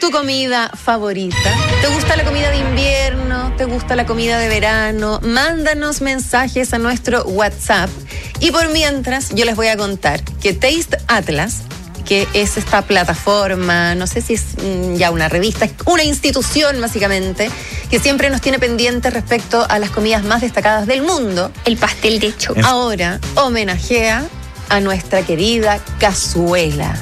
tu comida favorita? ¿Te gusta la comida de invierno? ¿Te gusta la comida de verano? Mándanos mensajes a nuestro WhatsApp. Y por mientras, yo les voy a contar que Taste Atlas, que es esta plataforma, no sé si es ya una revista, una institución básicamente, que siempre nos tiene pendientes respecto a las comidas más destacadas del mundo. El pastel de choco. Ahora homenajea a nuestra querida cazuela.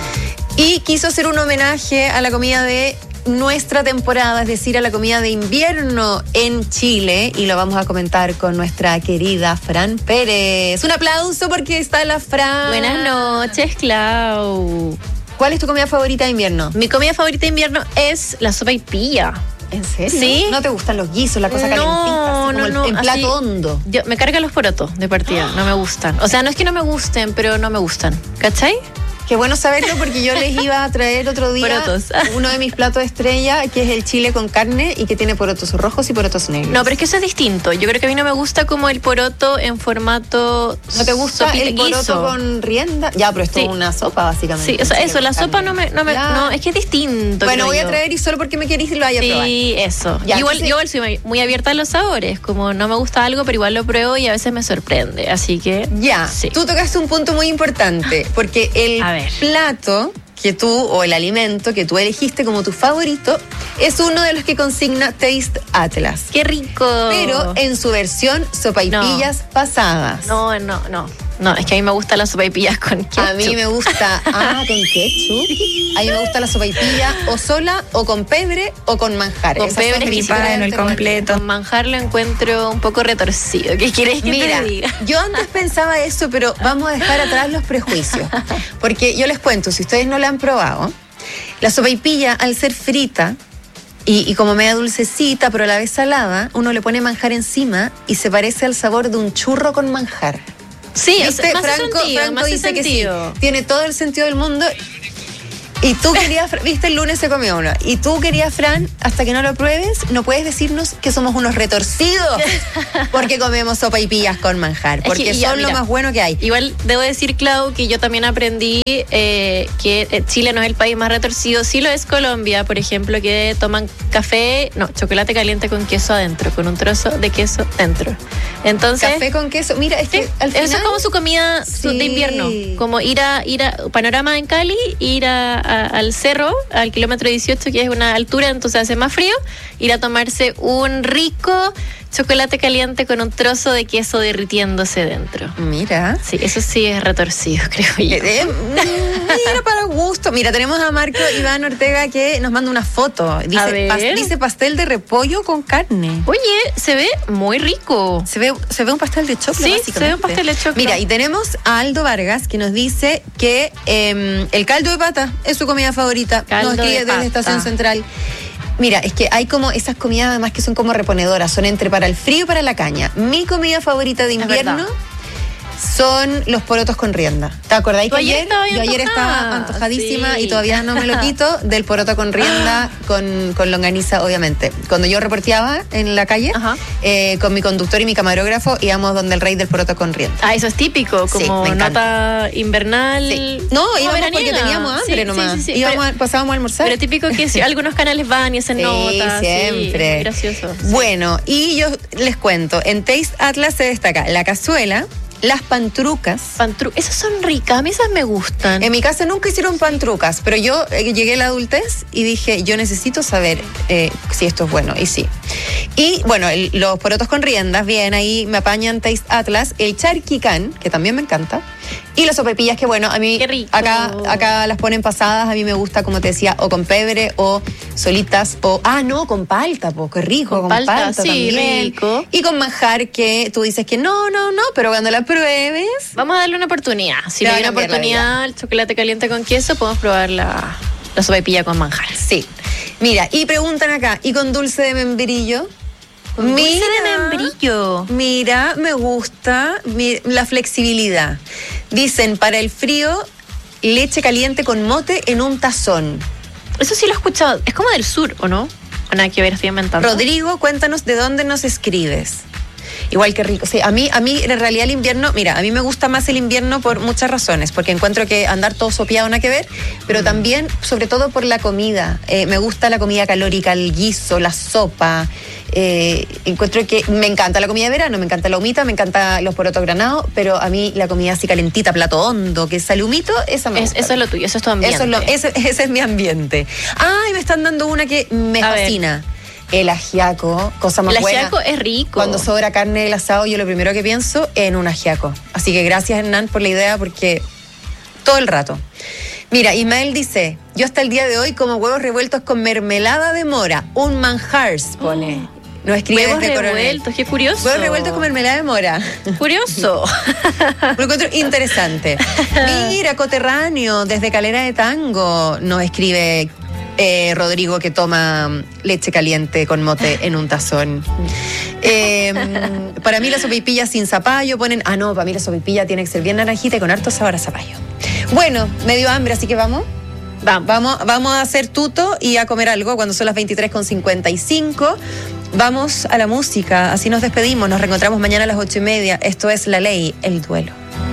Y quiso hacer un homenaje a la comida de nuestra temporada, es decir, a la comida de invierno en Chile, y lo vamos a comentar con nuestra querida Fran Pérez. Un aplauso porque está la Fran. Buenas noches, Clau. ¿Cuál es tu comida favorita de invierno? Mi comida favorita de invierno es la sopaipilla. ¿En serio? ¿Sí? ¿No te gustan los guisos, la cosa calentita? No, en plato hondo. Me cargan los porotos de partida, no me gustan. O sea, no es que no me gusten, pero no me gustan. ¿Cachai? Qué bueno saberlo porque yo les iba a traer otro día Porotos. uno de mis platos estrella, que es el chile con carne y que tiene porotos rojos y porotos negros. No, pero es que eso es distinto. Yo creo que a mí no me gusta como el poroto en formato ¿No te gusta el poroto con rienda? Ya, pero esto es una sopa básicamente. Sí, o sea, eso, la sopa no, es que es distinto. Bueno, voy a traer y solo porque me querís lo vaya a probar. Sí, eso. Ya, igual soy muy abierta a los sabores, como no me gusta algo, pero igual lo pruebo y a veces me sorprende, así que... Ya, sí. Tú tocaste un punto muy importante, porque el plato que tú, o el alimento que tú elegiste como tu favorito, es uno de los que consigna Taste Atlas. ¡Qué rico! Pero en su versión sopaipillas pasadas. No, es que a mí me gustan las sopaipillas con ketchup. A mí me gusta, con ketchup. A mí me gusta la sopaipilla o sola, o con pebre, o con manjar. Con pebre gripada en el completo. Con manjar lo encuentro un poco retorcido. ¿Qué quieres que te diga? Yo antes pensaba eso, pero vamos a dejar atrás los prejuicios. Porque yo les cuento, si ustedes no la han probado, la sopaipilla, al ser frita y como media dulcecita, pero a la vez salada, uno le pone manjar encima y se parece al sabor de un churro con manjar. Sí, ¿viste? Franco dice que sí. Tiene todo el sentido del mundo. Y tú querías, viste, el lunes se comió uno. Y tú querías, Fran, hasta que no lo pruebes, no puedes decirnos que somos unos retorcidos porque comemos sopaipillas con manjar. Porque son lo más bueno que hay. Igual debo decir, Clau, que yo también aprendí que Chile no es el país más retorcido. Sí lo es Colombia, por ejemplo, que toman chocolate caliente con queso adentro, con un trozo de queso dentro. Entonces, café con queso. Mira, es que al final... Eso es como su comida de invierno. Como ir a Panorama en Cali, ir al cerro, al kilómetro 18, que es una altura, entonces hace más frío, ir a tomarse un rico chocolate caliente con un trozo de queso derritiéndose dentro. Mira. Sí, eso sí es retorcido, creo yo. Mira, para gusto. Mira, tenemos a Marco Iván Ortega que nos manda una foto. Dice pastel de repollo con carne. Oye, se ve muy rico. Se ve un pastel de choclo, básicamente. Se ve un pastel de choclo. Mira, y tenemos a Aldo Vargas que nos dice que el caldo de pata es su comida favorita. Nos escribe desde Estación Central. Mira, es que hay como esas comidas además que son como reponedoras, son entre para el frío y para la caña. Mi comida favorita de invierno son los porotos con rienda. ¿Te acordáis que ayer estaba antojadísima y todavía no me lo quito del poroto con rienda, con longaniza, obviamente? Cuando yo reporteaba en la calle, con mi conductor y mi camarógrafo, íbamos donde el rey del poroto con rienda. Ah, eso es típico, como nota invernal. Sí. No, íbamos porque teníamos hambre nomás. Pasábamos a almorzar. Pero típico que si algunos canales van y hacen notas. Siempre. Muy gracioso. Bueno, y yo les cuento, en Taste Atlas se destaca la cazuela, las pantrucas. Esas son ricas, a mí esas me gustan. En mi casa nunca hicieron pantrucas, pero yo llegué a la adultez y dije, yo necesito saber si esto es bueno, y sí. Y bueno, los porotos con riendas, bien, ahí me apañan Taste Atlas, el charquicán, que también me encanta, y las sopaipillas, que bueno, a mí acá las ponen pasadas, a mí me gusta, como te decía, o con pebre, o solitas, o, con palta, qué rico, con palta sí, también. Rico. Y con manjar, que tú dices que no, pero cuando la pruebes... Vamos a darle una oportunidad. Si le doy una oportunidad al chocolate caliente con queso, podemos probar la sopaipilla con manjar. Sí. Mira, y preguntan acá, ¿y con dulce de membrillo? Dulce de membrillo. Mira, me gusta la flexibilidad. Dicen, para el frío, leche caliente con mote en un tazón. Eso sí lo he escuchado. Es como del sur, ¿o no? O nada que ver, estoy inventando. Rodrigo, cuéntanos de dónde nos escribes. Igual que rico. Sí, a mí en realidad el invierno, mira, a mí me gusta más el invierno por muchas razones, porque encuentro que andar todo sopeado nada que ver, pero también, sobre todo por la comida. Me gusta la comida calórica, el guiso, la sopa. Encuentro que me encanta la comida de verano, me encanta la humita, me encanta los porotos granados, pero a mí la comida así calentita, plato hondo, que sale humito, esa me gusta. Eso es lo tuyo, eso es tu ambiente. Ese es mi ambiente. Ay, me están dando una que me fascina. El ajiaco, cosa más buena. El ajiaco es rico. Cuando sobra carne del asado, yo lo primero que pienso en un ajiaco. Así que gracias, Hernán, por la idea, porque todo el rato. Mira, Ismael dice, yo hasta el día de hoy como huevos revueltos con mermelada de mora, un manjar, pone. Nos escribe huevos desde revueltos, Coronel. Qué curioso. Huevos revueltos con mermelada de mora. Curioso. Lo encuentro interesante. Mira, coterráneo, desde Calera de Tango, nos escribe Rodrigo, que toma leche caliente con mote en un tazón. Para mí la sopaipilla sin zapallo ponen... no, para mí la sopaipilla tiene que ser bien naranjita y con harto sabor a zapallo. Bueno, me dio hambre, así que vamos a hacer tuto y a comer algo cuando son las 23:55. Vamos a la música, así nos despedimos. Nos reencontramos mañana a las 8:30. Esto es La Ley, el duelo.